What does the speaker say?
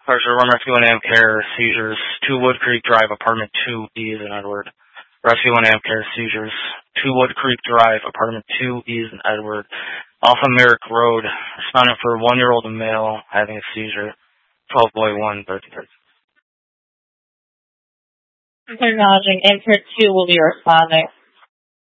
Partial Run Rescue and Amcare seizures. 2 Wood Creek Drive, apartment 2, Ease and Edward. Rescue and Amcare seizures. 2 Wood Creek Drive, apartment 2, Ease and Edward. Alpha Merrick Road, respondent for a 1-year-old male having a seizure. 12 boy 1, 33. Acknowledging Amcare 2 will be responding.